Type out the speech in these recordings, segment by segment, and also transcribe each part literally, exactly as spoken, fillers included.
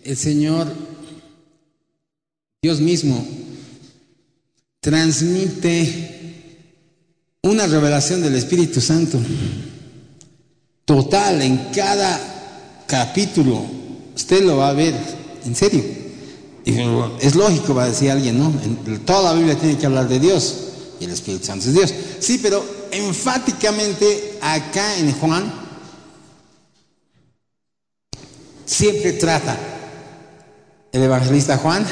el Señor, Dios mismo, transmite una revelación del Espíritu Santo total en cada capítulo. Usted lo va a ver, en serio. Y es lógico, va a decir alguien, ¿no? En toda la Biblia tiene que hablar de Dios y el Espíritu Santo es Dios. Sí, pero enfáticamente acá en Juan siempre trata, el evangelista Juan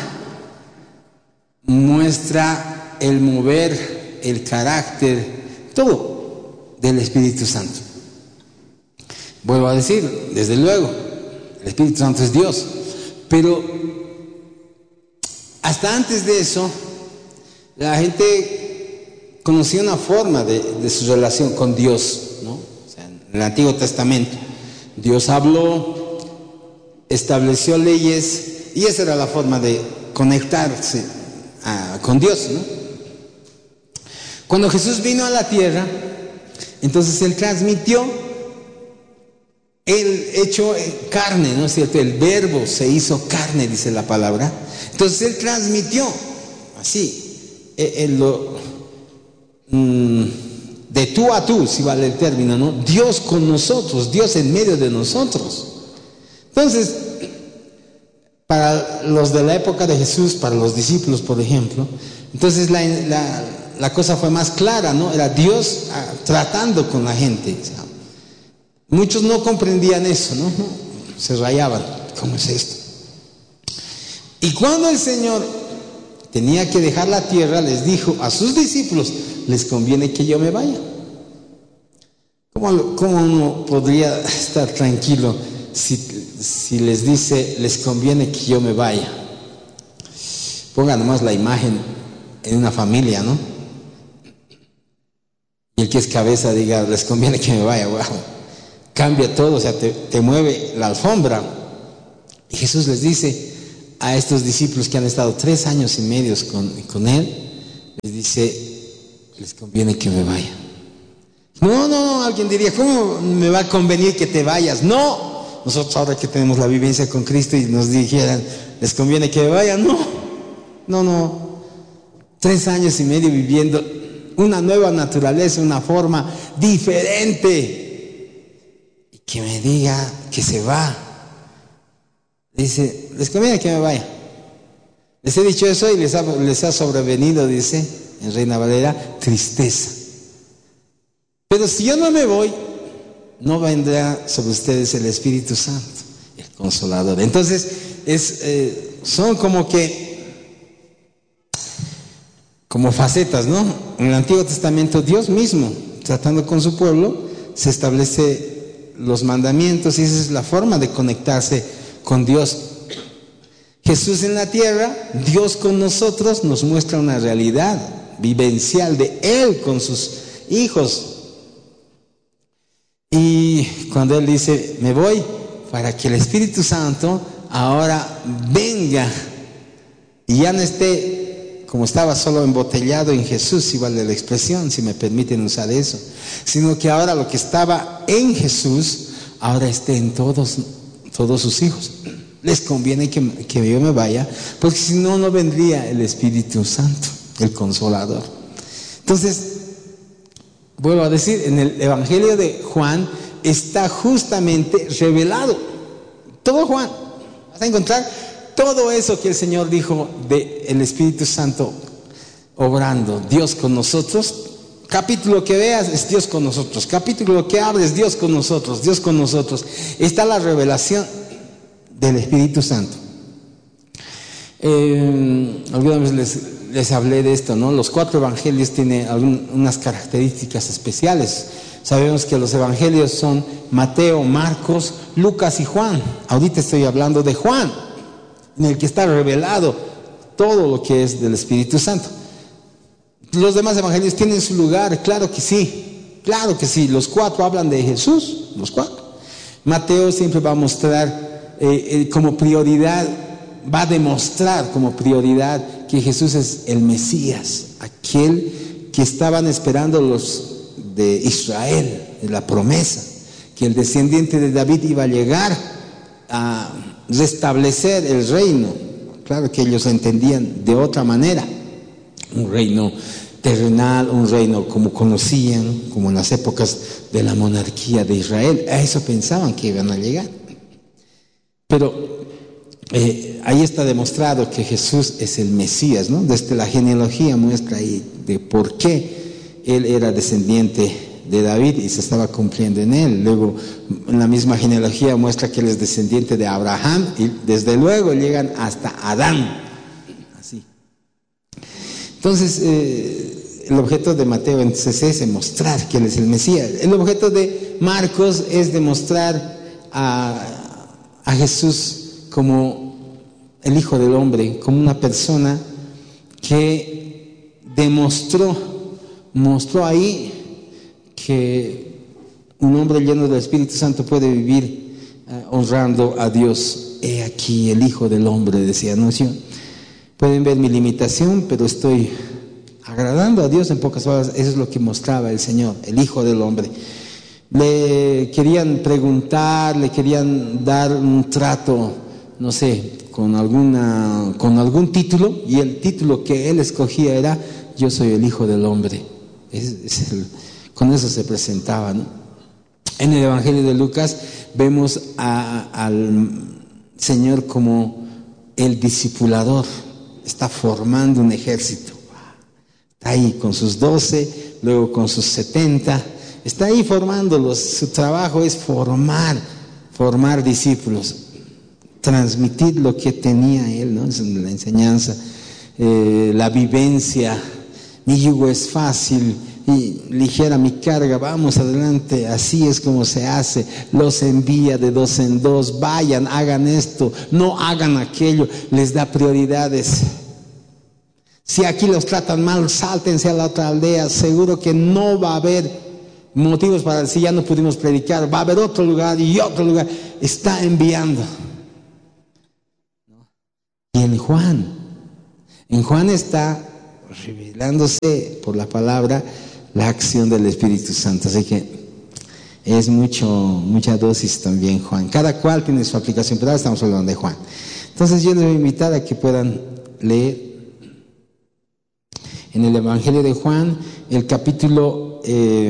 muestra el mover, el carácter, todo del Espíritu Santo. Vuelvo a decir, desde luego, el Espíritu Santo es Dios, pero hasta antes de eso, la gente conocía una forma de, de su relación con Dios, ¿no? O sea, en el Antiguo Testamento, Dios habló, estableció leyes, y esa era la forma de conectarse a, con Dios, ¿no? Cuando Jesús vino a la tierra, entonces Él transmitió, Él hecho carne, ¿no es cierto? El verbo se hizo carne, dice la palabra. Entonces Él transmitió, así, Él lo, mmm, de tú a tú, si vale el término, ¿no? Dios con nosotros, Dios en medio de nosotros. Entonces, para los de la época de Jesús, para los discípulos, por ejemplo, entonces la, la, la cosa fue más clara, ¿no? Era Dios ah, tratando con la gente. O sea, muchos no comprendían eso, ¿no? Se rayaban. ¿Cómo es esto? Y cuando el Señor tenía que dejar la tierra, les dijo a sus discípulos, les conviene que yo me vaya. ¿Cómo, cómo uno podría estar tranquilo si, si les dice, les conviene que yo me vaya? Pongan nomás la imagen en una familia, ¿no? Y el que es cabeza diga, les conviene que me vaya, wow. Cambia todo, o sea, te, te mueve la alfombra. Y Jesús les dice a estos discípulos que han estado tres años y medio con, con Él, les dice, les conviene que me vaya. No, no, no, alguien diría, ¿cómo me va a convenir que te vayas? No, nosotros ahora que tenemos la vivencia con Cristo y nos dijeran, les conviene que me vaya, no, no, no. Tres años y medio viviendo una nueva naturaleza, una forma diferente. Que me diga que se va. Dice, les conviene que me vaya. Les he dicho eso y les ha, les ha sobrevenido, dice en Reina Valera, tristeza. Pero si yo no me voy, no vendrá sobre ustedes el Espíritu Santo, el Consolador. Entonces, es, eh, son como que, como facetas, ¿no? En el Antiguo Testamento, Dios mismo, tratando con su pueblo, se establece los mandamientos, y esa es la forma de conectarse con Dios. Jesús en la tierra, Dios con nosotros, nos muestra una realidad vivencial de Él con sus hijos. Y cuando Él dice, me voy para que el Espíritu Santo ahora venga y ya no esté como estaba solo embotellado en Jesús, si vale la expresión, si me permiten usar eso, sino que ahora lo que estaba en Jesús, ahora esté en todos, todos sus hijos. Les conviene que, que yo me vaya, porque si no, no vendría el Espíritu Santo, el Consolador. Entonces, vuelvo a decir, en el Evangelio de Juan está justamente revelado todo Juan. Vas a encontrar todo eso que el Señor dijo del Espíritu Santo obrando, Dios con nosotros. Capítulo que veas es Dios con nosotros, capítulo que hables Dios con nosotros, Dios con nosotros. Está la revelación del Espíritu Santo. Eh, alguna vez les, les hablé de esto, ¿no? Los cuatro evangelios tienen algunas características especiales. Sabemos que los evangelios son Mateo, Marcos, Lucas y Juan. Ahorita estoy hablando de Juan, en el que está revelado todo lo que es del Espíritu Santo. Los demás evangelios tienen su lugar, claro que sí, claro que sí. Los cuatro hablan de Jesús, los cuatro. Mateo siempre va a mostrar eh, eh, como prioridad, va a demostrar como prioridad que Jesús es el Mesías, aquel que estaban esperando los de Israel, la promesa, que el descendiente de David iba a llegar a restablecer el reino. Claro que ellos entendían de otra manera, un reino terrenal, un reino como conocían, como en las épocas de la monarquía de Israel. A eso pensaban que iban a llegar. Pero eh, ahí está demostrado que Jesús es el Mesías, ¿no? Desde la genealogía muestra ahí de por qué él era descendiente de David y se estaba cumpliendo en él. Luego, en la misma genealogía muestra que él es descendiente de Abraham y desde luego llegan hasta Adán. Así. Entonces, eh, el objeto de Mateo entonces es demostrar que él es el Mesías. El objeto de Marcos es demostrar a, a Jesús como el Hijo del Hombre, como una persona que demostró, mostró ahí que un hombre lleno del Espíritu Santo puede vivir uh, honrando a Dios. He aquí el Hijo del Hombre, decía, ¿no? Pueden ver mi limitación, pero estoy agradando a Dios. En pocas palabras, eso es lo que mostraba el Señor, el Hijo del Hombre. Le querían preguntar, le querían dar un trato, no sé, con alguna, con algún título, y el título que él escogía era: yo soy el Hijo del Hombre. Es, es el, con eso se presentaba, ¿no? En el Evangelio de Lucas vemos a, al Señor como el discipulador. Está formando un ejército. Está ahí con sus doce, luego con sus setenta. Está ahí formándolos. Su trabajo es formar, formar discípulos, transmitir lo que tenía él, ¿no? La enseñanza, eh, la vivencia. Mi yugo es fácil y ligera mi carga, vamos adelante, así es como se hace. Los envía de dos en dos, vayan, hagan esto, no hagan aquello, les da prioridades. Si aquí los tratan mal, sáltense a la otra aldea, seguro que no va a haber motivos para decir ya no pudimos predicar, va a haber otro lugar y otro lugar. Está enviando. Y en Juan, en Juan está revelándose por la palabra la acción del Espíritu Santo. Así que es mucho, mucha dosis también Juan. Cada cual tiene su aplicación, pero ahora estamos hablando de Juan. Entonces yo les voy a invitar a que puedan leer en el Evangelio de Juan el capítulo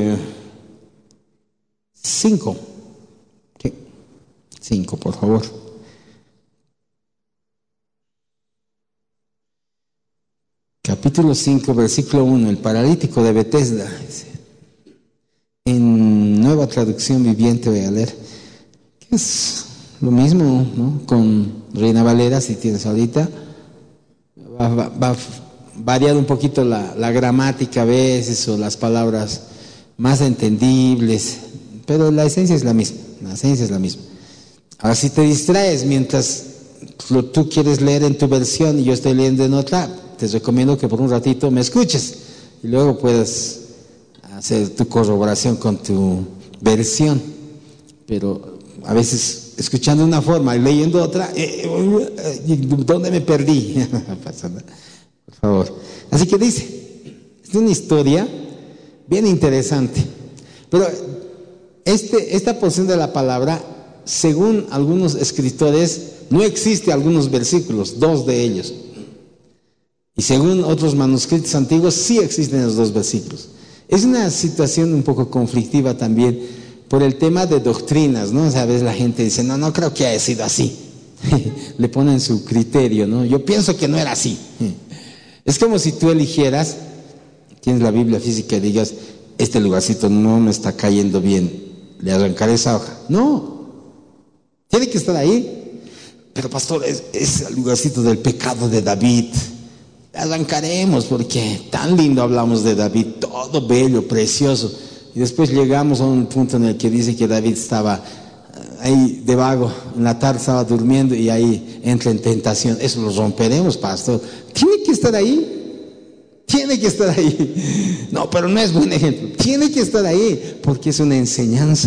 cinco. ¿Qué? cinco, por favor. Capítulo cinco, versículo uno, el paralítico de Betesda. En Nueva Traducción Viviente voy a leer, que es lo mismo, ¿no? Con Reina Valera, si tienes ahorita. Va, va, va variando un poquito la, la gramática a veces, o las palabras más entendibles, pero la esencia es la misma, la esencia es la misma. Ahora, si te distraes mientras tú quieres leer en tu versión y yo estoy leyendo en otra, te recomiendo que por un ratito me escuches y luego puedas hacer tu corroboración con tu versión. Pero a veces escuchando una forma y leyendo otra, eh, eh, ¿dónde me perdí? Pasa nada, por favor. Así que dice, es una historia bien interesante, pero este, esta porción de la palabra, según algunos escritores, no existe algunos versículos, dos de ellos. Y según otros manuscritos antiguos, sí existen los dos versículos. Es una situación un poco conflictiva también por el tema de doctrinas, ¿no? O sea, a veces la gente dice, no, no creo que haya sido así. Le ponen su criterio, ¿no? Yo pienso que no era así. Es como si tú eligieras, tienes la Biblia física y digas, este lugarcito no me está cayendo bien, le arrancaré esa hoja. No, tiene que estar ahí. Pero pastor, es, es el lugarcito del pecado de David. Arrancaremos porque tan lindo hablamos de David, todo bello, precioso, y después llegamos a un punto en el que dice que David estaba ahí de vago, en la tarde estaba durmiendo y ahí entra en tentación. Eso lo romperemos, pastor. Tiene que estar ahí, tiene que estar ahí. No, pero no es buen ejemplo. Tiene que estar ahí porque es una enseñanza,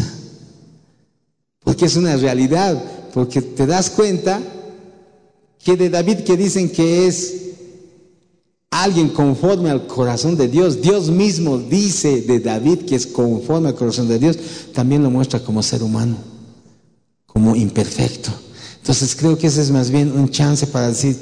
porque es una realidad, porque te das cuenta que de David, que dicen que es alguien conforme al corazón de Dios, Dios mismo dice de David que es conforme al corazón de Dios, también lo muestra como ser humano, como imperfecto. Entonces creo que ese es más bien un chance para decir,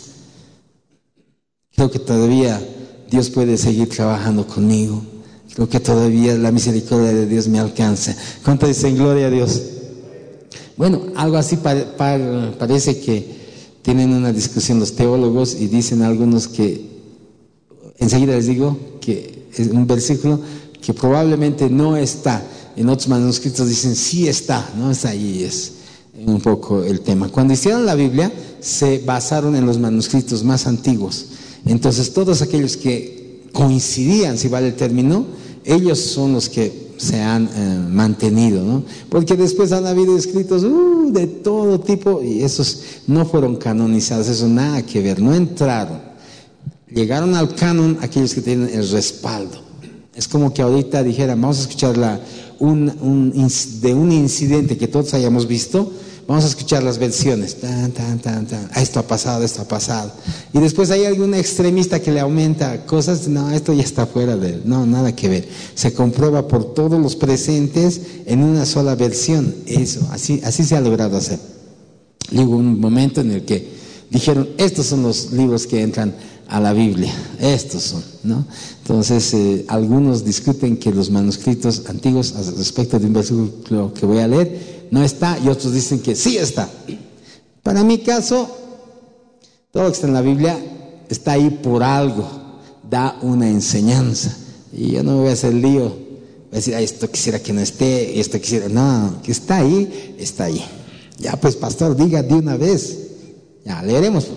creo que todavía Dios puede seguir trabajando conmigo. Creo que todavía la misericordia de Dios me alcanza. ¿Cuánto dicen gloria a Dios? Bueno, algo así pare, pare, parece que tienen una discusión los teólogos y dicen algunos que, enseguida les digo, que es un versículo que probablemente no está. En otros manuscritos dicen sí está, ¿no? Es ahí, es un poco el tema. Cuando hicieron la Biblia, se basaron en los manuscritos más antiguos. Entonces, todos aquellos que coincidían, si vale el término, ellos son los que se han eh, mantenido, ¿no? Porque después han habido escritos uh, de todo tipo y esos no fueron canonizados, eso nada que ver, no entraron. Llegaron al canon aquellos que tienen el respaldo. Es como que ahorita dijeran, vamos a escuchar la, un, un, de un incidente que todos hayamos visto, vamos a escuchar las versiones, tan, tan, tan, tan. Ah, esto ha pasado, esto ha pasado. Y después hay algún extremista que le aumenta cosas, no, esto ya está fuera de él, no, nada que ver. Se comprueba por todos los presentes en una sola versión, eso, así, así se ha logrado hacer. Y hubo un momento en el que dijeron, estos son los libros que entran a la Biblia, estos son, ¿no? Entonces, eh, algunos discuten que los manuscritos antiguos, respecto de un versículo que voy a leer, no está, y otros dicen que sí está. Para mi caso, todo lo que está en la Biblia está ahí por algo, da una enseñanza, y yo no me voy a hacer lío, voy a decir, ay, esto quisiera que no esté, y esto quisiera, no, que está ahí, está ahí. Ya pues, pastor, diga de una vez, ya, leeremos.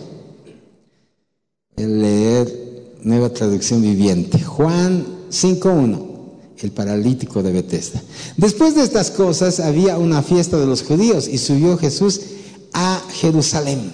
El leer Nueva Traducción Viviente, Juan cinco uno, el paralítico de Betesda. Después de estas cosas había una fiesta de los judíos y subió Jesús a Jerusalén.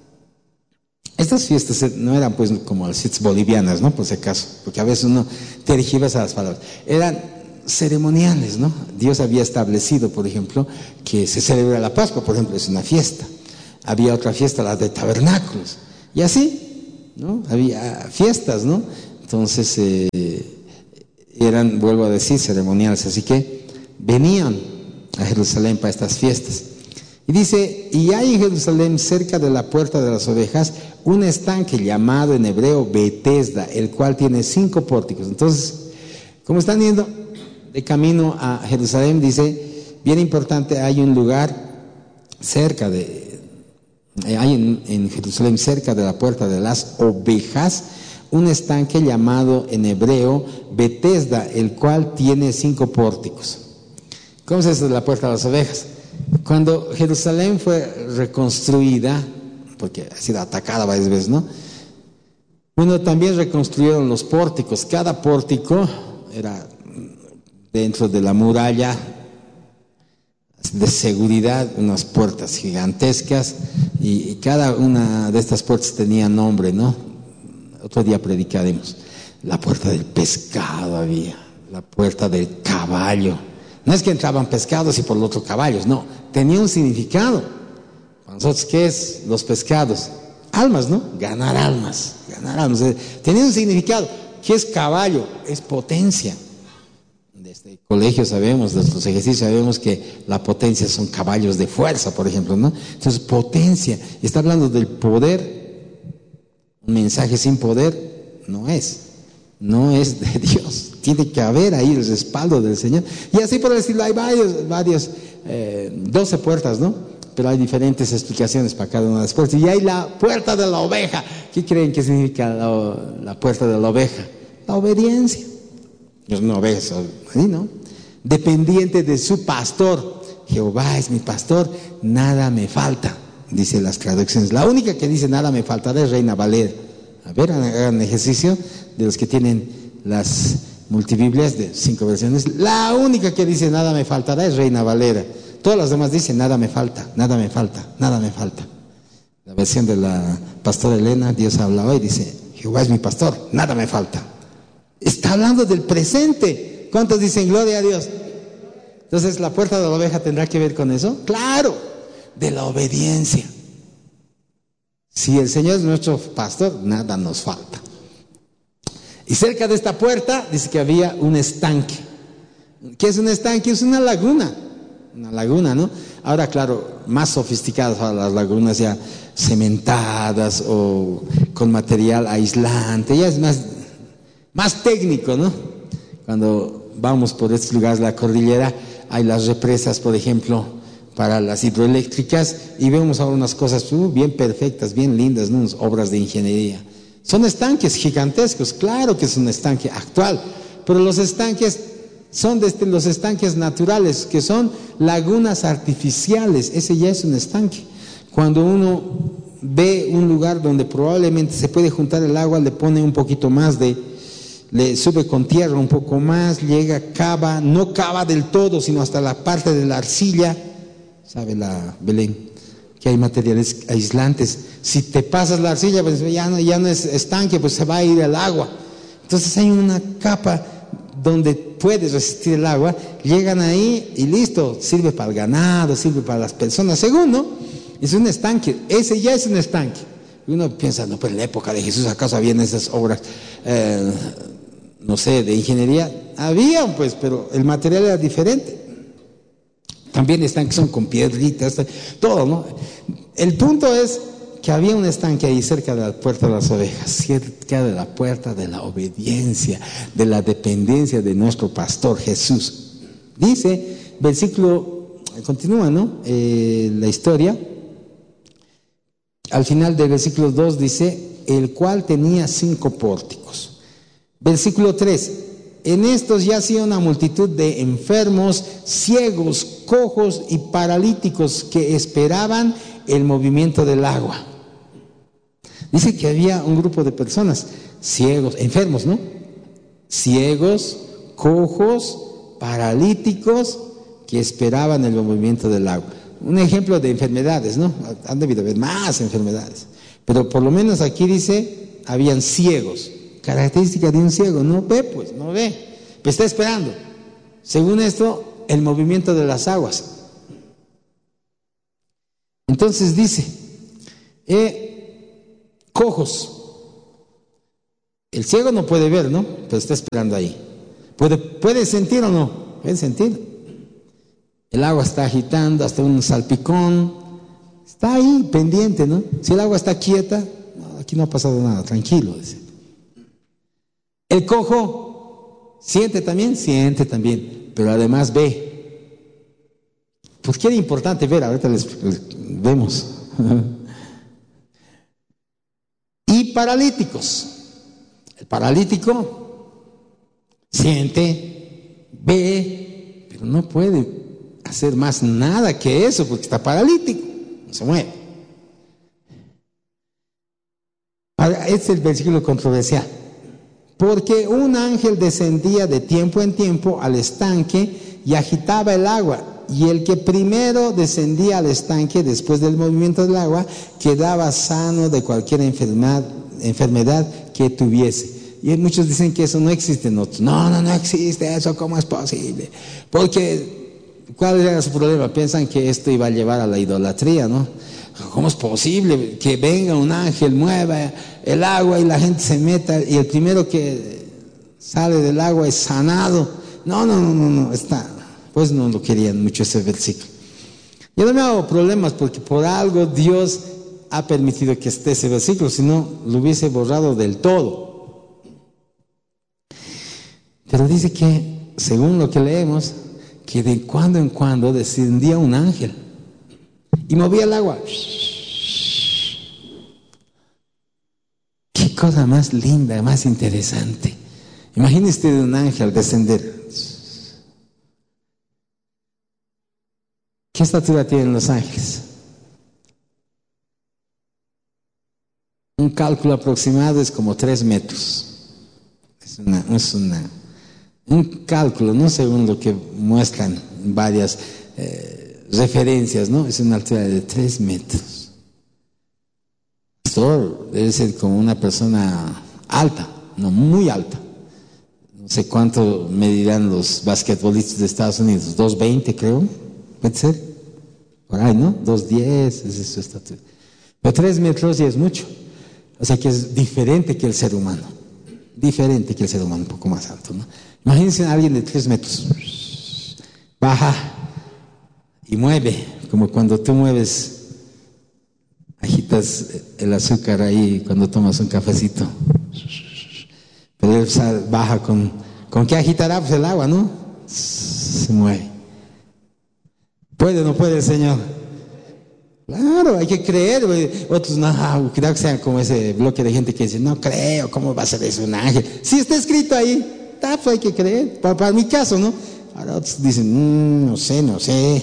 Estas fiestas no eran pues como las fiestas bolivianas, ¿no? Por si acaso, porque a veces uno tergiversa las palabras. Eran ceremoniales, ¿no? Dios había establecido, por ejemplo, que se celebra la Pascua, por ejemplo, es una fiesta. Había otra fiesta, la de tabernáculos, y así, ¿no? Había fiestas, ¿no? Entonces eh, eran, vuelvo a decir, ceremoniales, así que venían a Jerusalén para estas fiestas. Y dice, y hay en Jerusalén, cerca de la puerta de las ovejas, un estanque llamado en hebreo Betesda, el cual tiene cinco pórticos. Entonces, como están yendo de camino a Jerusalén, dice, bien importante, hay un lugar cerca de hay en, en Jerusalén, cerca de la puerta de las ovejas, un estanque llamado en hebreo Betesda, el cual tiene cinco pórticos. ¿Cómo es eso de la puerta de las ovejas? Cuando Jerusalén fue reconstruida, porque ha sido atacada varias veces, ¿no? Bueno, también reconstruyeron los pórticos. Cada pórtico era dentro de la muralla de seguridad, unas puertas gigantescas, y, y cada una de estas puertas tenía nombre, ¿no? Otro día predicaremos. La puerta del pescado había, la puerta del caballo. No es que entraban pescados y por el otro caballos, no, tenía un significado. Para nosotros, ¿qué es los pescados? Almas, ¿no? Ganar almas, ganar almas. Tenía un significado. ¿Qué es caballo? Es potencia. Desde el colegio sabemos, desde los ejercicios sabemos que la potencia son caballos de fuerza, por ejemplo, ¿no? Entonces, potencia, está hablando del poder. Un mensaje sin poder no es, no es de Dios. Tiene que haber ahí el respaldo del Señor. Y así por decirlo, hay varios, varias, eh, doce puertas, ¿no? Pero hay diferentes explicaciones para cada una de las puertas. Y hay la puerta de la oveja. ¿Qué creen que significa la, la puerta de la oveja? La obediencia. Dios no ve eso, ¿no? Dependiente de su pastor. Jehová es mi pastor, nada me falta, dice las traducciones. La única que dice nada me faltará es Reina Valera. A ver, hagan ejercicio de los que tienen las multibiblias de cinco versiones. La única que dice nada me faltará es Reina Valera. Todas las demás dicen nada me falta, nada me falta, nada me falta. La versión de la pastora Elena, Dios habla hoy, dice, Jehová es mi pastor, nada me falta. Está hablando del presente. ¿Cuántos dicen gloria a Dios? Entonces, ¿la puerta de la oveja tendrá que ver con eso? Claro, de la obediencia. Si el Señor es nuestro pastor, nada nos falta. Y cerca de esta puerta dice que había un estanque. ¿Qué es un estanque? Es una laguna. Una laguna, ¿no? Ahora, claro, más sofisticadas ahora las lagunas ya cementadas o con material aislante, ya es más, más técnico, ¿no? Cuando vamos por estos lugares de la cordillera, hay las represas, por ejemplo, para las hidroeléctricas, y vemos ahora unas cosas uh, bien perfectas, bien lindas, ¿no? Unas obras de ingeniería. Son estanques gigantescos, claro que es un estanque actual, pero los estanques son desde los estanques naturales, que son lagunas artificiales. Ese ya es un estanque. Cuando uno ve un lugar donde probablemente se puede juntar el agua, le pone un poquito más de, le sube con tierra un poco más, llega, cava, no cava del todo, sino hasta la parte de la arcilla, ¿sabe la Belén? Que hay materiales aislantes. Si te pasas la arcilla, pues ya no, ya no es estanque, pues se va a ir el agua. Entonces hay una capa donde puede resistir el agua, llegan ahí y listo, sirve para el ganado, sirve para las personas. Segundo, es un estanque, ese ya es un estanque. Y uno piensa, no, pues en la época de Jesús, ¿acaso habían esas obras, eh, no sé, de ingeniería? Habían, pues, pero el material era diferente. También estanques son con piedritas, todo, ¿no? El punto es que había un estanque ahí cerca de la puerta de las ovejas, cerca de la puerta de la obediencia, de la dependencia de nuestro pastor Jesús. Dice, versículo, continúa, ¿no? Eh, la historia. Al final del versículo dos dice, el cual tenía cinco pórticos. Versículo tres, en estos yacía una multitud de enfermos, ciegos, cojos y paralíticos que esperaban el movimiento del agua. Dice que había un grupo de personas, ciegos, enfermos, ¿no? Ciegos, cojos, paralíticos, que esperaban el movimiento del agua. Un ejemplo de enfermedades, ¿no? Han debido haber más enfermedades. Pero por lo menos aquí dice, habían ciegos. Característica de un ciego, no ve, pues, no ve. Pero está esperando. Según esto, el movimiento de las aguas. Entonces dice, eh, cojos. El ciego no puede ver, ¿no? Pero está esperando ahí. ¿Puede, puede sentir o no? Puede sentir. El agua está agitando, hasta un salpicón. Está ahí, pendiente, ¿no? Si el agua está quieta, no, aquí no ha pasado nada, tranquilo, dice. El cojo siente también, siente también, pero además ve. ¿Por qué era importante ver? Ahorita les, les vemos. Y paralíticos. El paralítico siente, ve, pero no puede hacer más nada que eso porque está paralítico, no se mueve. Ahora, este es el versículo controversial. Porque un ángel descendía de tiempo en tiempo al estanque y agitaba el agua, y el que primero descendía al estanque después del movimiento del agua quedaba sano de cualquier enfermedad, enfermedad que tuviese. Y muchos dicen que eso no existe en otros. No, no, no existe eso, ¿cómo es posible? Porque, ¿cuál era su problema? Piensan que esto iba a llevar a la idolatría, ¿no? ¿Cómo es posible que venga un ángel, mueva el agua y la gente se meta y el primero que sale del agua es sanado? No, no, no, no, no, está. Pues no lo querían mucho ese versículo. Yo no me hago problemas porque por algo Dios ha permitido que esté ese versículo, si no lo hubiese borrado del todo. Pero dice que, según lo que leemos, que de cuando en cuando descendía un ángel y movía el agua. Qué cosa más linda, más interesante. Imagínese usted un ángel descender. ¿Qué estatura tienen los ángeles? Un cálculo aproximado es como tres metros. Es una, es una, un cálculo, no según lo que muestran varias eh, referencias, ¿no? Es una altura de tres metros. Esto debe ser como una persona alta, no muy alta. No sé cuánto medirán los basquetbolistas de Estados Unidos, dos veinte creo, puede ser. Por ahí, ¿no? dos diez, esa es su estatura. Pero tres metros ya es mucho. O sea que es diferente que el ser humano. Diferente que el ser humano, un poco más alto, ¿no? Imagínense a alguien de tres metros. Baja y mueve, como cuando tú mueves, agitas el azúcar ahí cuando tomas un cafecito. Pero él baja con, ¿con qué agitará? Pues el agua, ¿no? Se mueve. ¿Puede o no puede el Señor? Claro, hay que creer. Otros no, cuidado que sean como ese bloque de gente que dice, no creo, ¿cómo va a ser eso un ángel? Si está escrito ahí, tá, pues hay que creer. Para, para mi caso, ¿no? Ahora otros dicen, mmm, no sé, no sé.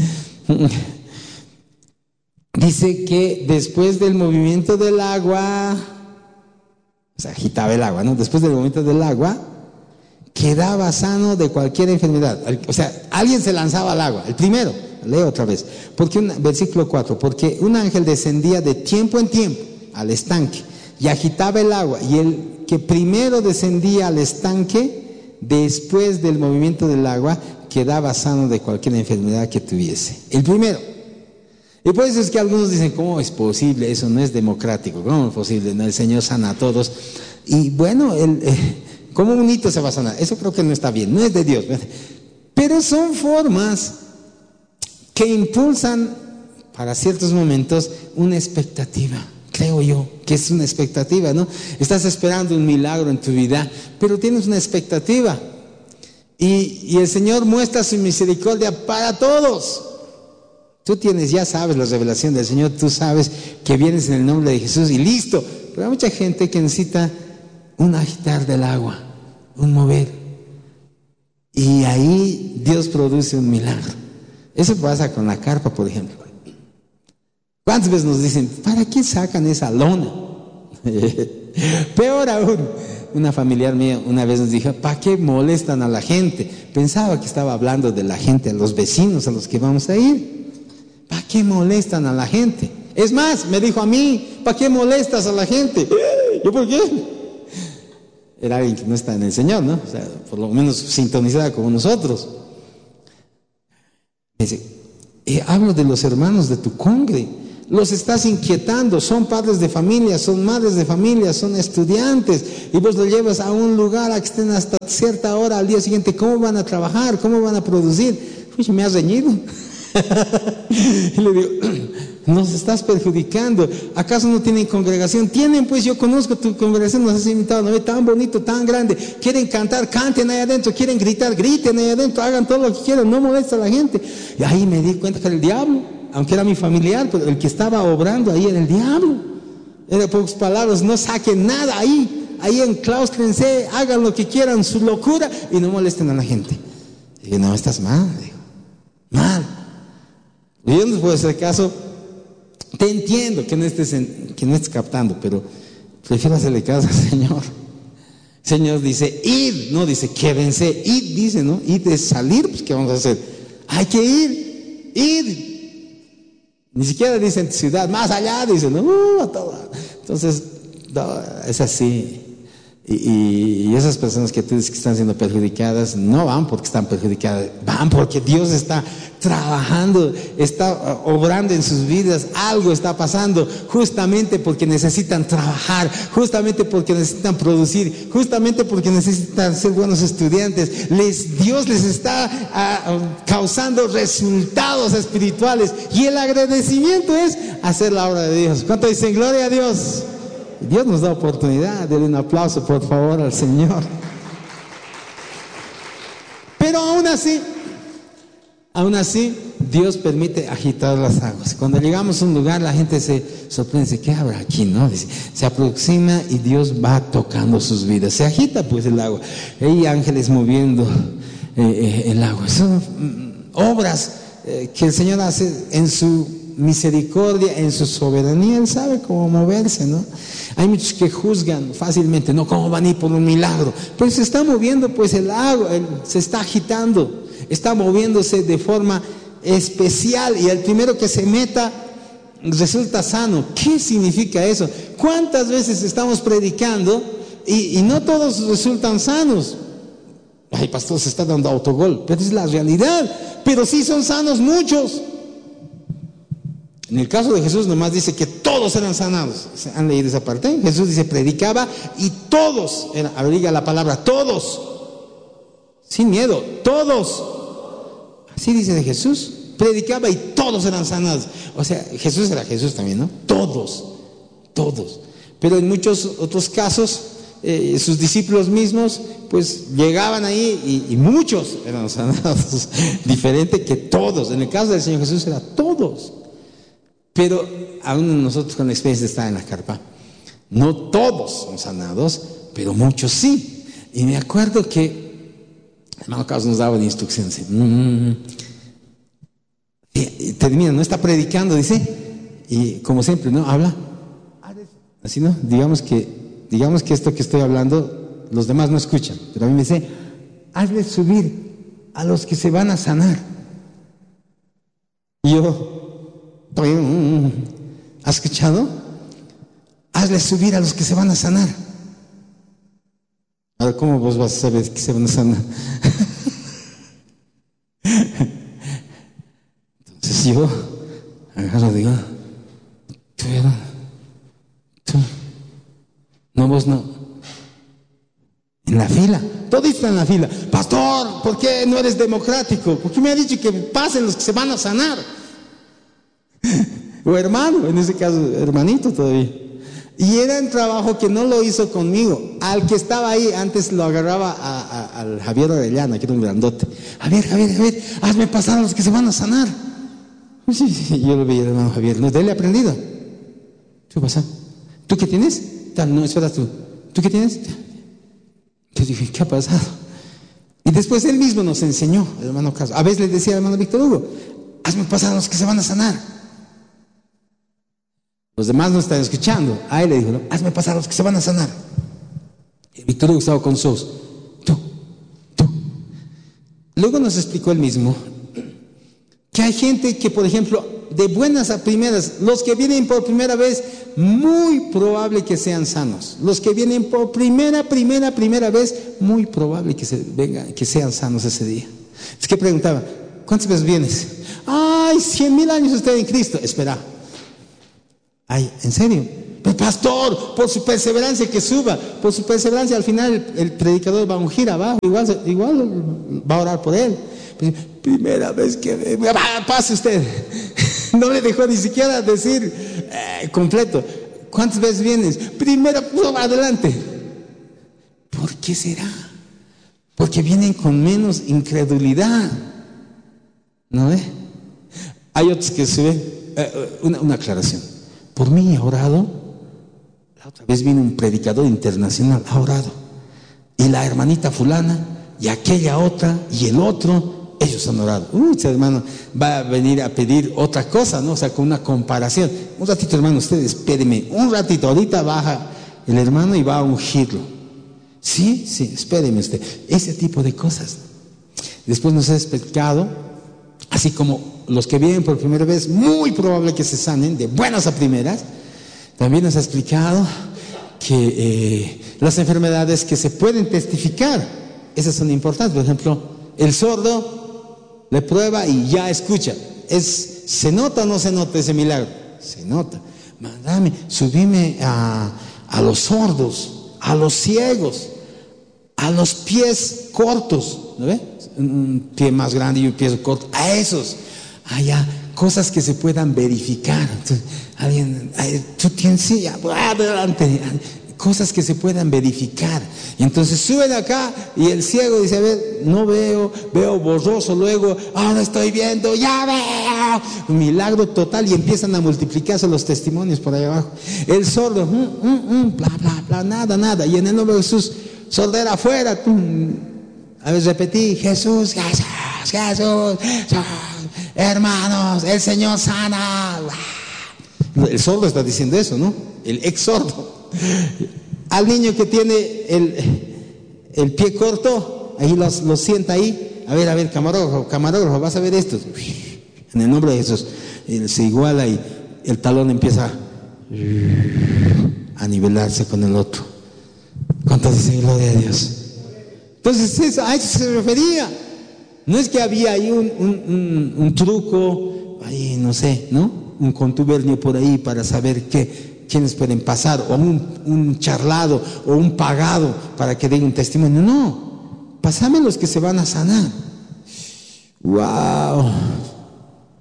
Dice que después del movimiento del agua, o sea, agitaba el agua, ¿no? Después del movimiento del agua, quedaba sano de cualquier enfermedad. O sea, alguien se lanzaba al agua, el primero. Leo otra vez, porque un, versículo cuatro, porque un ángel descendía de tiempo en tiempo al estanque y agitaba el agua, y el que primero descendía al estanque después del movimiento del agua quedaba sano de cualquier enfermedad que tuviese. El primero. Y por eso es que algunos dicen, ¿cómo es posible? Eso no es democrático. ¿Cómo es posible? No, el Señor sana a todos. Y bueno, el, eh, ¿cómo un hito se va a sanar? Eso creo que no está bien, no es de Dios. Pero son formas que impulsan para ciertos momentos una expectativa, creo yo, que es una expectativa, ¿no? Estás esperando un milagro en tu vida, pero tienes una expectativa. Y, y el Señor muestra su misericordia para todos. Tú tienes, ya sabes la revelación del Señor, tú sabes que vienes en el nombre de Jesús y listo. Pero hay mucha gente que necesita un agitar del agua, un mover. Y ahí Dios produce un milagro. Eso pasa con la carpa, por ejemplo. ¿Cuántas veces nos dicen, ¿para qué sacan esa lona? Peor aún, una familiar mía una vez nos dijo, ¿para qué molestan a la gente? Pensaba que estaba hablando de la gente, a los vecinos a los que vamos a ir. ¿Para qué molestan a la gente? Es más, me dijo a mí, ¿para qué molestas a la gente? ¿Yo por qué? Era alguien que no está en el Señor, ¿no? O sea, por lo menos sintonizada como nosotros. Dice, eh, hablo de los hermanos de tu congre, los estás inquietando, son padres de familia, son madres de familia, son estudiantes, y vos los llevas a un lugar a que estén hasta cierta hora al día siguiente. ¿Cómo van a trabajar? ¿Cómo van a producir? Uy, me has reñido. Y le digo, nos estás perjudicando. ¿Acaso no tienen congregación? Tienen, pues yo conozco tu congregación, nos has invitado, ¿no? Tan bonito, tan grande. Quieren cantar, canten ahí adentro. Quieren gritar, griten ahí adentro. Hagan todo lo que quieran, no molesta a la gente. Y ahí me di cuenta que era el diablo, aunque era mi familiar, pero el que estaba obrando ahí era el diablo. En pocas palabras, no saquen nada ahí. Ahí enclaustrense, hagan lo que quieran, su locura, y no molesten a la gente. Y digo, no, estás mal, digo, mal. Y yo no puedo hacer caso. Te entiendo que no estés, en, que no estés captando, pero prefiero hacerle caso al Señor. El Señor dice, id, no dice, quédense, id, dice, ¿no? Id es salir, pues ¿qué vamos a hacer? Hay que ir, id. Ni siquiera dice en ciudad, más allá, dice, no, uh, todo. Entonces, no, es así. Y, y, y esas personas que tú dices que están siendo perjudicadas, no van porque están perjudicadas, van porque Dios está trabajando, está obrando en sus vidas, algo está pasando, justamente porque necesitan trabajar, justamente porque necesitan producir, justamente porque necesitan ser buenos estudiantes. Les, Dios les está uh, causando resultados espirituales, y el agradecimiento es hacer la obra de Dios. ¿Cuánto dicen gloria a Dios? Dios nos da oportunidad. Denle un aplauso por favor al Señor. Pero aún así, aún así, Dios permite agitar las aguas. Cuando llegamos a un lugar, la gente se sorprende, ¿qué habrá aquí? ¿No? Dice, se aproxima y Dios va tocando sus vidas. Se agita pues el agua. Hay ángeles moviendo eh, eh, el agua. Son mm, obras eh, que el Señor hace en su misericordia, en su soberanía. Él sabe cómo moverse, ¿no? Hay muchos que juzgan fácilmente, ¿no? ¿Cómo van a ir por un milagro? Pero se está moviendo pues el agua, el, se está agitando, está moviéndose de forma especial, y el primero que se meta resulta sano. ¿Qué significa eso? ¿Cuántas veces estamos predicando y, y no todos resultan sanos? Ay, pastor, se está dando autogol, pero es la realidad. Pero sí son sanos muchos. En el caso de Jesús nomás dice que todos eran sanados. ¿Han leído esa parte? Jesús dice, predicaba y todos, era, abriga la palabra, todos, sin miedo, todos. Así dice de Jesús, predicaba y todos eran sanados. O sea, Jesús era Jesús también, ¿no? Todos, todos. Pero en muchos otros casos, eh, sus discípulos mismos, pues llegaban ahí y, y muchos eran sanados, diferente que todos. En el caso del Señor Jesús era todos. Pero aún nosotros con la experiencia de estar en la carpa, no todos son sanados, pero muchos sí. Y me acuerdo que el hermano Carlos nos daba la instrucción, dice, mmm, y, y termina, no está predicando, dice, y como siempre, ¿no? Habla, así, ¿no? Digamos que, digamos que esto que estoy hablando, los demás no escuchan, pero a mí me dice, hazle subir a los que se van a sanar. Y yo, ¿has escuchado? Hazle subir a los que se van a sanar. Ahora, ¿cómo vos vas a saber que se van a sanar? Entonces yo agarro, digo, tú, tú, no, vos no. En la fila, todo está en la fila. Pastor, ¿por qué no eres democrático? ¿Por qué me ha dicho que pasen los que se van a sanar? O hermano, en ese caso, hermanito todavía. Y era un trabajo que no lo hizo conmigo. Al que estaba ahí, antes lo agarraba a, a, al Javier Orellana, que era un grandote. Javier, Javier, Javier, hazme pasar a los que se van a sanar. Sí, sí, yo lo veía, hermano Javier. No, de él he aprendido. ¿Qué pasa? ¿Tú qué tienes? Tal, no, espera tú. ¿Tú qué tienes? Yo dije, ¿qué ha pasado? Y después él mismo nos enseñó, el hermano Carlos. A veces le decía al hermano Víctor Hugo, hazme pasar a los que se van a sanar. Los demás no están escuchando. A él le dijo, no, hazme pasar a los que se van a sanar. Y Víctor Hugo estaba con sus, tú, tú. Luego nos explicó él mismo que hay gente que, por ejemplo, de buenas a primeras, los que vienen por primera vez, muy probable que sean sanos. Los que vienen por primera, primera, primera vez, muy probable que se vengan, que sean sanos ese día. Es que preguntaba, ¿cuántas veces vienes? Ay, cien mil años usted en Cristo. Espera. Ay, ¿en serio? Pero pastor, por su perseverancia que suba, por su perseverancia al final el, el predicador va a ungir abajo, igual, igual va a orar por él. Pues, primera vez que ve, pase usted. No le dejó ni siquiera decir eh, completo. ¿Cuántas veces vienes? Primera, adelante. ¿Por qué será? Porque vienen con menos incredulidad. ¿No ve? Hay otros que suben. Eh, una, una aclaración. Por mí ha orado. La otra vez vino un predicador internacional, ha orado. Y la hermanita fulana, y aquella otra, y el otro, ellos han orado. Uy, ese hermano va a venir a pedir otra cosa, ¿no? O sea, con una comparación. Un ratito, hermano, usted espéreme. Un ratito, ahorita baja el hermano y va a ungirlo. Sí, sí, espéreme usted. Ese tipo de cosas. Después nos ha explicado, así como los que vienen por primera vez, muy probable que se sanen, de buenas a primeras. También nos ha explicado que eh, las enfermedades que se pueden testificar, esas son importantes. Por ejemplo, el sordo le prueba y ya escucha. Es, ¿se nota o no se nota ese milagro? Se nota. Mándame, subime a, a los sordos, a los ciegos, a los pies cortos, ¿no ve? Un pie más grande y un pie corto, a esos. Allá, cosas que se puedan verificar. Entonces, alguien, tú tienes, sí, adelante, cosas que se puedan verificar. Y entonces suben acá y el ciego dice, a ver, no veo, veo borroso, luego, ahora estoy viendo, ya veo. Un milagro total y empiezan a multiplicarse los testimonios por ahí abajo. El sordo, mm, mm, mm, bla, bla, bla, nada, nada. Y en el nombre de Jesús, sordera afuera. A ver, repetí, Jesús, Jesús, Jesús, Jesús. Hermanos, el Señor sana. El sordo está diciendo eso, ¿no? El ex sordo. Al niño que tiene el, el pie corto, ahí los, los sienta ahí. A ver, a ver, camarógrafo, camarógrafo, vas a ver esto. En el nombre de Jesús. Él se iguala y el talón empieza a nivelarse con el otro. ¿Cuántos dicen gloria a Dios? Entonces, eso, a eso se refería. No es que había ahí un, un, un, un truco, ahí no sé, ¿no? Un contubernio por ahí para saber qué, quiénes pueden pasar, o un, un charlado, o un pagado para que den un testimonio. No, pásame los que se van a sanar. ¡Wow!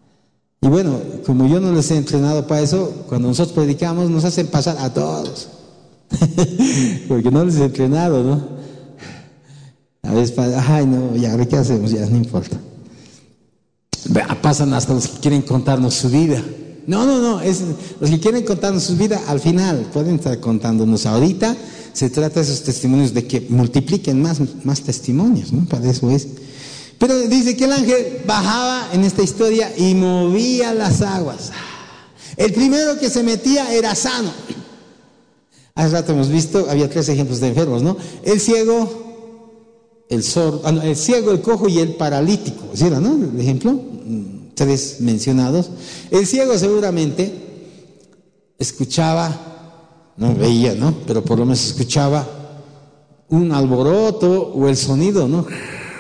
Y bueno, como yo no les he entrenado para eso, cuando nosotros predicamos nos hacen pasar a todos. Porque no les he entrenado, ¿no? A veces, ay no, ya, ¿qué hacemos? Ya, no importa. Pasan hasta los que quieren contarnos su vida. No, no, no, es, los que quieren contarnos su vida al final pueden estar contándonos. Ahorita se trata de esos testimonios de que multipliquen más, más testimonios, ¿no? Para eso es. Pero dice que el ángel bajaba en esta historia y movía las aguas. El primero que se metía era sano. Hace rato hemos visto, había tres ejemplos de enfermos, ¿no? El ciego, el sordo, ah, no, el ciego, el cojo y el paralítico. ¿Sí era, no? El ejemplo, tres mencionados. El ciego seguramente escuchaba, no veía, ¿no? Pero por lo menos escuchaba un alboroto o el sonido, ¿no?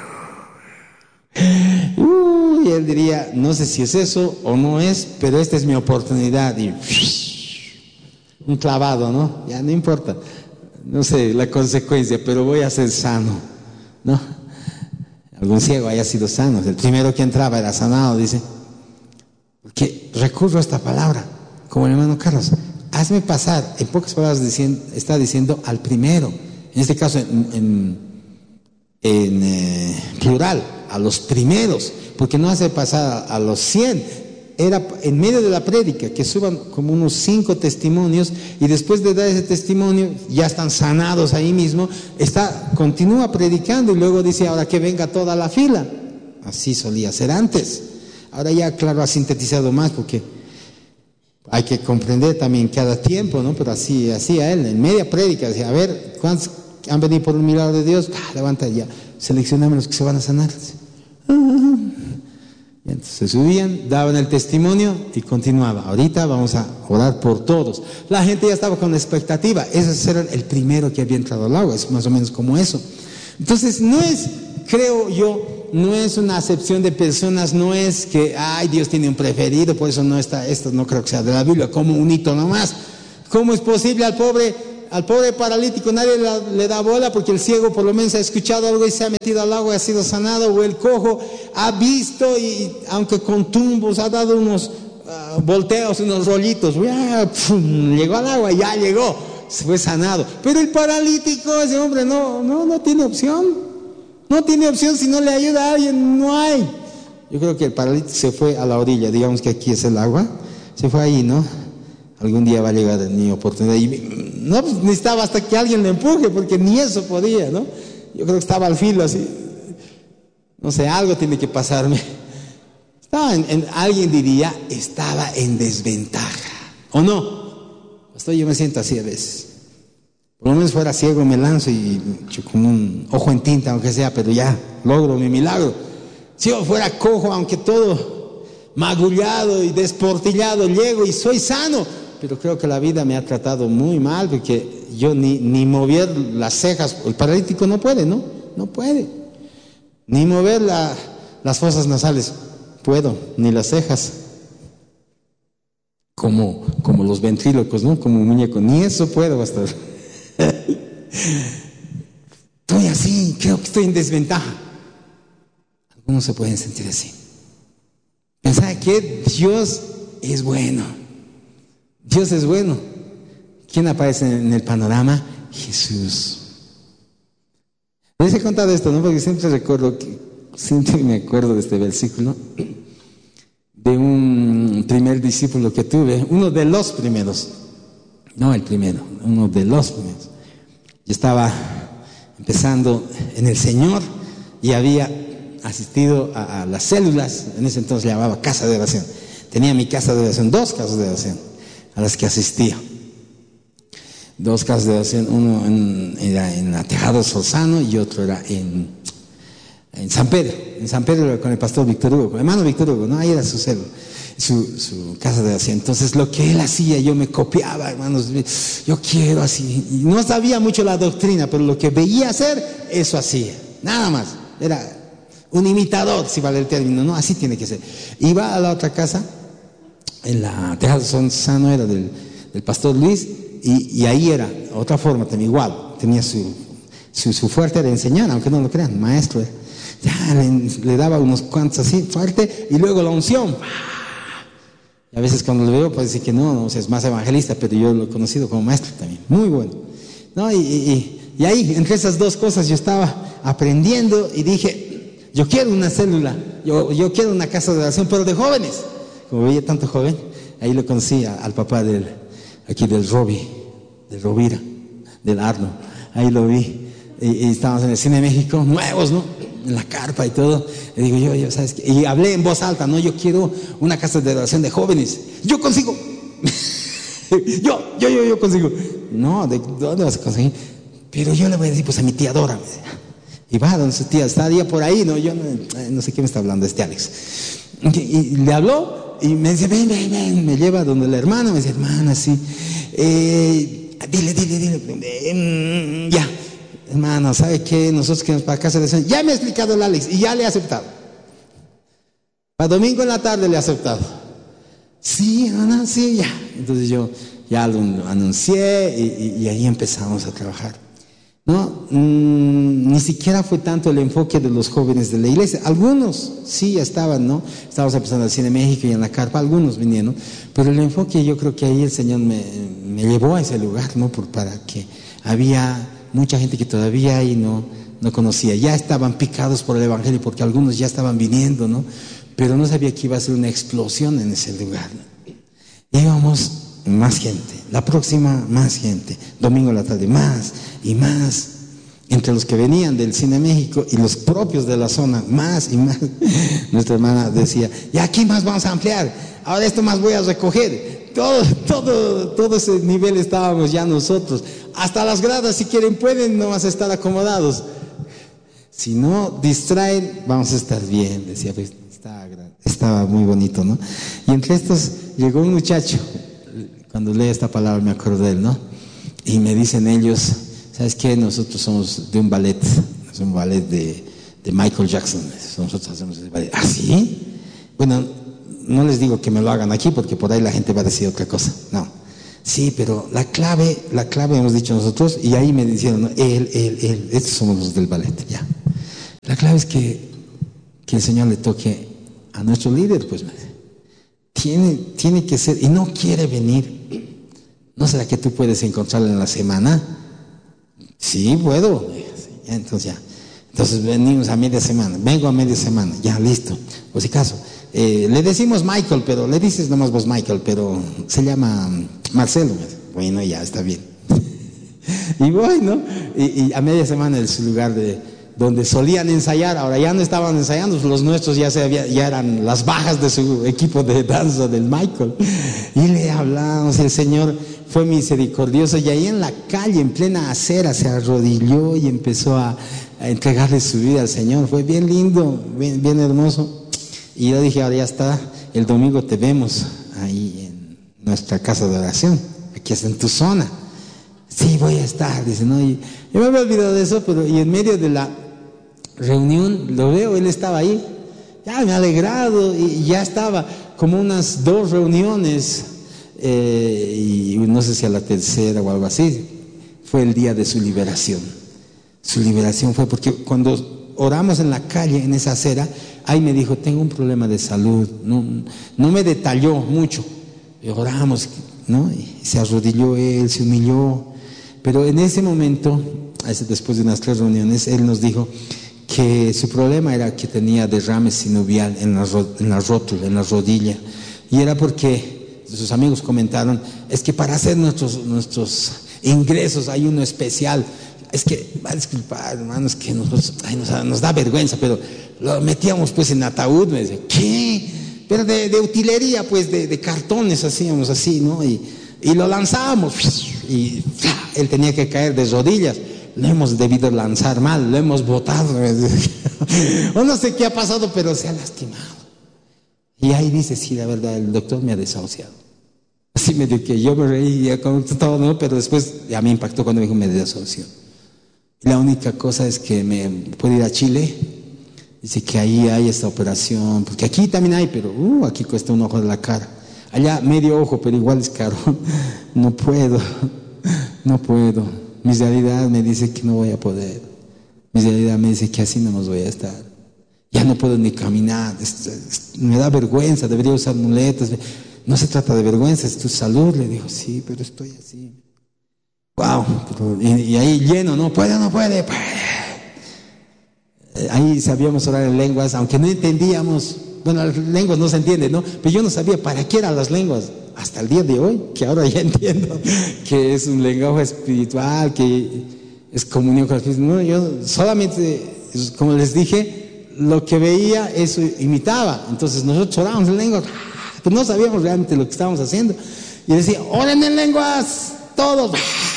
Uh, y él diría, no sé si es eso o no es, pero esta es mi oportunidad. Y un clavado, ¿no? Ya no importa, no sé la consecuencia, pero voy a ser sano, ¿no? Algún ciego haya sido sano, el primero que entraba era sanado, dice. Porque recurro a esta palabra, como el hermano Carlos, hazme pasar, en pocas palabras diciendo, está diciendo al primero, en este caso en, en, en eh, plural, a los primeros, porque no hace pasar a, a los cien. Era en medio de la prédica, que suban como unos cinco testimonios, y después de dar ese testimonio, ya están sanados ahí mismo, está, continúa predicando, y luego dice, ahora que venga toda la fila. Así solía ser antes. Ahora ya, claro, ha sintetizado más, porque hay que comprender también cada tiempo, ¿no? Pero así hacía él, en media prédica, decía, a ver, ¿cuántos han venido por un milagro de Dios? Ah, levanta ya, seleccioname los que se van a sanar. Y entonces subían, daban el testimonio y continuaba. Ahorita vamos a orar por todos. La gente ya estaba con expectativa. Ese era el primero que había entrado al agua. Es más o menos como eso. Entonces no es, creo yo, no es una acepción de personas, no es que, ay, Dios tiene un preferido, por eso no está, esto no creo que sea de la Biblia, como un hito nomás. ¿Cómo es posible al pobre, al pobre paralítico nadie le, le da bola? Porque el ciego por lo menos ha escuchado algo y se ha metido al agua y ha sido sanado, o el cojo ha visto y aunque con tumbos ha dado unos uh, volteos, unos rollitos, ¡uah! ¡Pum! Llegó al agua, ya llegó, se fue sanado. Pero el paralítico, ese hombre no, no, no tiene opción, no tiene opción. Si no le ayuda a alguien, no hay. Yo creo que el paralítico se fue a la orilla, digamos que aquí es el agua, se fue ahí, ¿no? Algún día va a llegar mi oportunidad. Y no, pues, necesitaba hasta que alguien le empuje, porque ni eso podía, ¿no? Yo creo que estaba al filo así. No sé, algo tiene que pasarme. Estaba en, en, alguien diría, estaba en desventaja. ¿O no? Hasta yo me siento así a veces. Por lo menos fuera ciego, me lanzo y con un ojo en tinta, aunque sea, pero ya logro mi milagro. Si yo fuera cojo, aunque todo magullado y desportillado, llego y soy sano. Pero creo que la vida me ha tratado muy mal, porque yo ni, ni mover las cejas, el paralítico no puede, ¿no? No puede. Ni mover la, las fosas nasales, puedo, ni las cejas. Como, como los ventrílocos, ¿no? Como un muñeco, ni eso puedo hasta. Estoy así, creo que estoy en desventaja. Algunos se pueden sentir así. Pensar que Dios es bueno. Dios es bueno. ¿Quién aparece en el panorama? Jesús. Les he contado esto, ¿no? Porque siempre recuerdo, que, siempre me acuerdo de este versículo, de un primer discípulo que tuve, uno de los primeros, no el primero, uno de los primeros. Yo estaba empezando en el Señor y había asistido a, a las células, en ese entonces le llamaba casa de oración. Tenía mi casa de oración, dos casas de oración a las que asistía. Dos casas de oración, uno en, era en la Tejado Solzano y otro era en, en San Pedro. En San Pedro con el pastor Víctor Hugo, con el hermano Víctor Hugo, ¿no? Ahí era su célula, su, su casa de oración. Entonces lo que él hacía, yo me copiaba, hermanos, yo quiero así. Y no sabía mucho la doctrina, pero lo que veía hacer, eso hacía. Nada más. Era un imitador, si vale el término, ¿no? Así tiene que ser. Iba a la otra casa, en la Tejado Solzano era del, del pastor Luis, y, y ahí era otra forma también, igual, tenía su, su, su fuerte era enseñar, aunque no lo crean, maestro, ya le, le daba unos cuantos así, fuerte, y luego la unción, A veces cuando lo veo parece que no, no, o sea, es más evangelista, pero yo lo he conocido como maestro también, muy bueno, ¿no? Y, y, y ahí, entre esas dos cosas, yo estaba aprendiendo y dije, yo quiero una célula, yo, yo quiero una casa de oración, pero de jóvenes. Como veía tanto joven, ahí lo conocí a, al papá del, aquí del Robi, del Rovira, del Arno, ahí lo vi, y, y estábamos en el Cine México, nuevos, ¿no? En la carpa y todo, y digo yo, yo, ¿sabes qué? Y hablé en voz alta, no, yo quiero una casa de oración de jóvenes, yo consigo, yo, yo, yo, yo consigo, no, ¿de dónde vas a conseguir? Pero yo le voy a decir, pues a mi tía Dora, y va, donde su tía, está día por ahí, no, yo no, no sé qué me está hablando este Alex, y, y le habló, y me dice, ven, ven, ven, me lleva donde la hermana, me dice, hermana, sí, eh, dile, dile, dile, eh, ya, hermano, ¿sabe qué? Nosotros queremos para casa de oración. Ya me ha explicado el Alex y ya le he aceptado. Para domingo en la tarde le he aceptado. Sí, hermana, sí, ya. Entonces yo ya lo anuncié y, y, y ahí empezamos a trabajar. No, mm, ni siquiera fue tanto el enfoque de los jóvenes de la iglesia. Algunos sí ya estaban, ¿no? Estábamos empezando al Cine México y en la carpa, algunos vinieron. Pero el enfoque, yo creo que ahí el Señor me, me llevó a ese lugar, ¿no? Por, para que había mucha gente que todavía ahí no, no conocía, ya estaban picados por el Evangelio, porque algunos ya estaban viniendo, ¿no? Pero no sabía que iba a ser una explosión en ese lugar, ¿no? Y íbamos más gente, la próxima más gente, domingo a la tarde, más y más, entre los que venían del Cine México y los propios de la zona, más y más. Nuestra hermana decía, ya aquí más vamos a ampliar, ahora esto más voy a recoger. Todo, todo, todo ese nivel estábamos ya nosotros. Hasta las gradas, si quieren, pueden nomás estar acomodados. Si no distraen, vamos a estar bien, decía, pues estaba, estaba muy bonito, ¿no? Y entre estos llegó un muchacho, cuando leí esta palabra me acuerdo de él, ¿no? Y me dicen ellos, ¿sabes qué? Nosotros somos de un ballet, es un ballet de, de Michael Jackson, nosotros hacemos ese ballet. ¿Ah, sí? Bueno, no les digo que me lo hagan aquí porque por ahí la gente va a decir otra cosa, no. Sí, pero la clave, la clave hemos dicho nosotros, y ahí me dijeron, ¿no? él, él, él, estos somos los del ballet, ya. La clave es que, que el Señor le toque a nuestro líder, pues, tiene, tiene que ser, y no quiere venir. ¿No será que tú puedes encontrarlo en la semana? Sí, puedo. Ya, entonces ya. Entonces venimos a media semana, vengo a media semana, ya, listo. Por si acaso. Eh, le decimos Michael, pero le dices nomás vos Michael, pero se llama Marcelo. Bueno, ya está bien. Y voy, ¿no? Y, y a media semana en su lugar de donde solían ensayar, ahora ya no estaban ensayando, los nuestros ya se había, ya eran las bajas de su equipo de danza del Michael. Y le hablamos, el Señor fue misericordioso, y ahí en la calle, en plena acera, se arrodilló y empezó a, a entregarle su vida al Señor. Fue bien lindo, bien, bien hermoso. Y yo dije, ahora ya está, el domingo te vemos ahí en nuestra casa de oración, aquí es en tu zona. Sí, voy a estar, dice, no, y yo me había olvidado de eso, pero y en medio de la reunión lo veo, él estaba ahí, ya me ha alegrado, y ya estaba como unas dos reuniones, eh, y no sé si a la tercera o algo así, fue el día de su liberación. Su liberación fue porque cuando oramos en la calle, en esa acera, ahí me dijo, tengo un problema de salud. No, no me detalló mucho. Y oramos, ¿no? Y se arrodilló él, se humilló. Pero en ese momento, después de unas tres reuniones, él nos dijo que su problema era que tenía derrame sinovial en la, en la rótula, en la rodilla. Y era porque sus amigos comentaron, es que para hacer nuestros, nuestros ingresos hay uno especial. Es que, va a disculpar, hermano, es que nosotros, ay, nos, nos da vergüenza, pero lo metíamos pues en ataúd. Me decía, ¿qué? Pero de, de utilería, pues, de, de cartones hacíamos así, ¿no? Y, y lo lanzábamos, y él tenía que caer de rodillas. Lo hemos debido lanzar mal, lo hemos botado. O no sé qué ha pasado, pero se ha lastimado. Y ahí dice, sí, la verdad, el doctor me ha desahuciado. Así me dijo que yo me reía con todo, ¿no? Pero después ya me impactó cuando me dijo, me desahució. La única cosa es que me puedo ir a Chile. Dice que ahí hay esta operación, porque aquí también hay, pero uh, aquí cuesta un ojo de la cara. Allá medio ojo, pero igual es caro. No puedo, no puedo. Mi realidad me dice que no voy a poder. Mi realidad me dice que así no nos voy a estar. Ya no puedo ni caminar, es, es, me da vergüenza, debería usar muletas. no se trata de vergüenza, es tu salud. Le dijo, sí, pero estoy así. Wow, y, y ahí lleno, no puede, no puede, puede. Ahí sabíamos orar en lenguas, aunque no entendíamos. Bueno, las lenguas no se entienden, ¿no? Pero yo no sabía para qué eran las lenguas. Hasta el día de hoy, que ahora ya entiendo que es un lenguaje espiritual, que es comunión con el Espíritu. No, yo solamente, como les dije, lo que veía, eso imitaba. Entonces nosotros orábamos en lenguas, pero no sabíamos realmente lo que estábamos haciendo. Y decía, oren en lenguas, todos.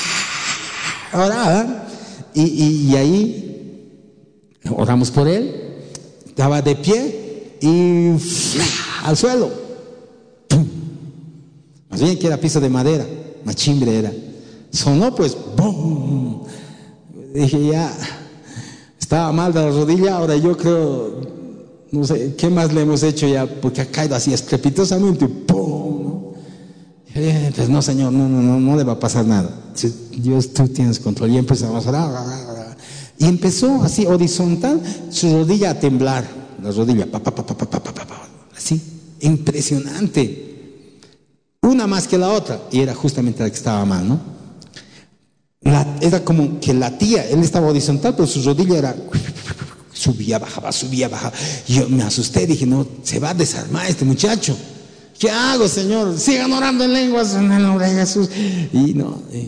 Oraban. Y, y, y ahí oramos por él, estaba de pie y al suelo. ¡Pum! Más bien que era piso de madera, machimbre era. Sonó pues, ¡bum! Dije, ya, estaba mal de la rodilla, ahora yo creo, no sé, ¿qué más le hemos hecho ya? Porque ha caído así estrepitosamente, ¡pum! ¿No? Dije, pues no, Señor, no, no, no, no le va a pasar nada. Dios, tú tienes control. Y empezamos a orar. Y empezó así horizontal, su rodilla a temblar, la rodilla, pa, pa, pa, pa, pa, pa, pa, pa, así, impresionante. Una más que la otra, y era justamente la que estaba mal, ¿no? La, era como que latía, él estaba horizontal, pero su rodilla era, subía, bajaba, subía, bajaba. Y yo me asusté, dije, no, se va a desarmar este muchacho. ¿Qué hago, Señor? Sigan orando en lenguas en el nombre de Jesús. Y no, eh,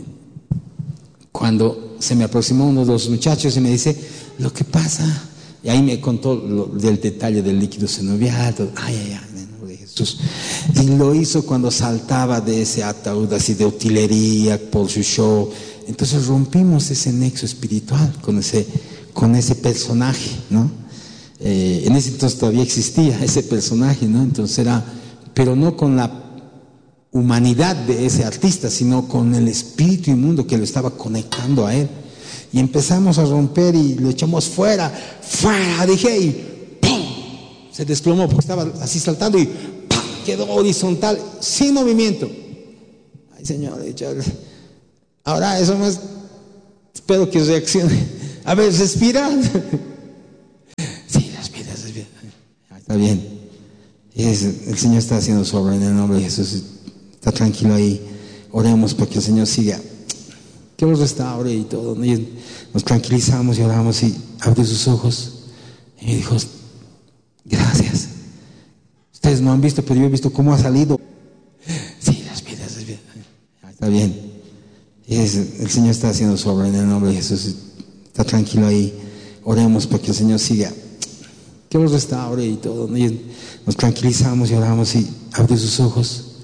cuando se me aproximó uno de los muchachos y me dice, lo que pasa, y ahí me contó lo, del detalle del líquido sinovial, ay, ay, ay, en el nombre de Jesús. Y lo hizo cuando saltaba de ese ataúd así de utilería por su show. Entonces rompimos ese nexo espiritual con ese, con ese personaje, ¿no? Eh, en ese entonces todavía existía ese personaje, ¿no? Entonces era, pero no con la humanidad de ese artista, sino con el espíritu inmundo que lo estaba conectando a él. Y empezamos a romper y lo echamos fuera, fuera, dije, y ¡pum! Se desplomó porque estaba así saltando y ¡pum! Quedó horizontal, sin movimiento. Ay, Señor, ahora eso más, espero que reaccione. A ver, respira. Sí, respira, respira. Está bien. Es, el Señor está haciendo su obra en el nombre de Jesús. Está tranquilo ahí. Oremos para que el Señor siga, que los restaure y todo. Y nos tranquilizamos y oramos y abrió sus ojos y me dijo, gracias. Ustedes no han visto, pero yo he visto cómo ha salido. Sí, respira, respira. Está bien. Es, el Señor está haciendo su obra en el nombre de Jesús. Está tranquilo ahí. Oremos para que el Señor siga, que los restaure y todo. Y nos tranquilizamos y oramos y abrió sus ojos